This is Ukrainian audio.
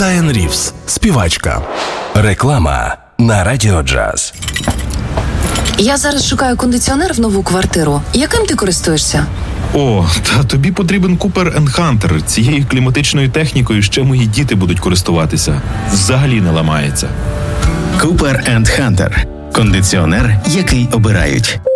Дайан Рівс, співачка. Реклама на Радіо Джаз. Я зараз шукаю кондиціонер в нову квартиру. Яким ти користуєшся? О, та тобі потрібен Cooper & Hunter. Цією кліматичною технікою ще мої діти будуть користуватися. Взагалі не ламається. Cooper & Hunter. Кондиціонер, який обирають.